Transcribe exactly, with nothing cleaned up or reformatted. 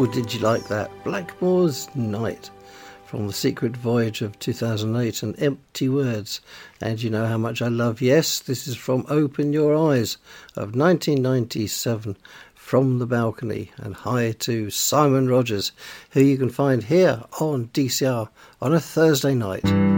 did you like that? Blackmore's Night from The Secret Voyage of two thousand eight and Empty Words. And you know how much I love Yes. This is from Open Your Eyes of nineteen ninety-seven, From the Balcony, and hi to Simon Rogers, who you can find here on D C R on a Thursday night.